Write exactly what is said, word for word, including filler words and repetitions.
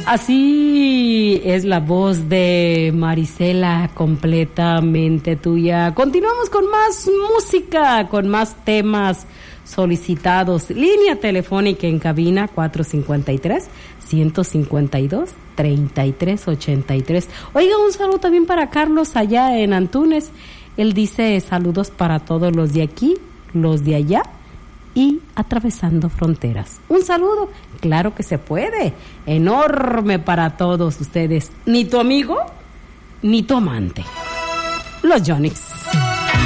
Así es la voz de Marisela, completamente tuya. Continuamos con más música, con más temas solicitados. Línea telefónica en cabina cuatro cinco tres, uno cinco dos, tres tres ocho tres. Oiga, un saludo también para Carlos allá en Antunes. Él dice saludos para todos los de aquí, los de allá y atravesando fronteras. Un saludo, claro que se puede, enorme para todos ustedes. Ni tu amigo, ni tu amante. Los Yonix.